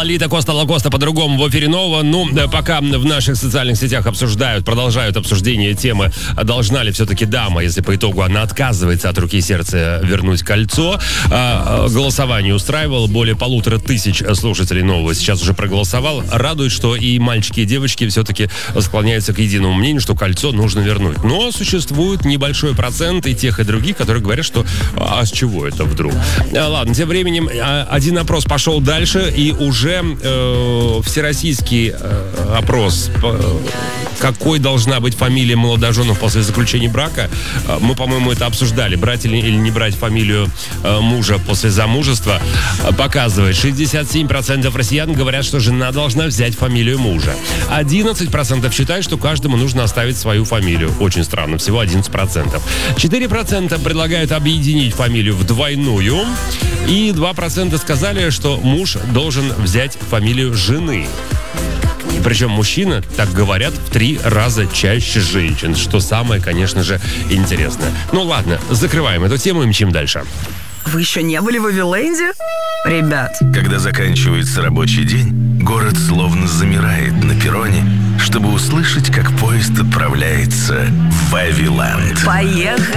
Лолита Коста Лакоста по-другому в эфире нового. Пока в наших социальных сетях продолжают обсуждение темы, должна ли все-таки дама, если по итогу она отказывается от руки и сердца, вернуть кольцо. Голосование устраивало более 1500 слушателей нового. Сейчас уже проголосовал. Радует, что и мальчики, и девочки все-таки склоняются к единому мнению, что кольцо нужно вернуть. Но существует небольшой процент и тех, и других, которые говорят, что с чего это вдруг? Ладно, тем временем один опрос пошел дальше, и уже всероссийский опрос, какой должна быть фамилия молодоженов после заключения брака, мы, по-моему, это обсуждали, брать или не брать фамилию мужа после замужества, показывает, 67% россиян говорят, что жена должна взять фамилию мужа. 11% считают, что каждому нужно оставить свою фамилию. Очень странно, всего 11%. 4% предлагают объединить фамилию в двойную. И 2% сказали, что муж должен взять фамилию жены. И причем мужчины так говорят в 3 раза чаще женщин, что самое, конечно же, интересное. Ладно, закрываем эту тему и мчим дальше. Вы еще не были в Вавиленде? Ребят. Когда заканчивается рабочий день, город словно замирает на перроне, чтобы услышать, как поезд отправляется в Вавиленд. Поехали!